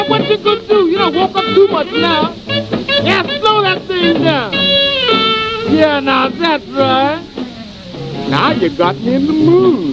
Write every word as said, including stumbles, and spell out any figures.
What you gonna do? You don't woke up too much now. Yeah, slow that thing down. Yeah, now that's right. Now you got me in the mood.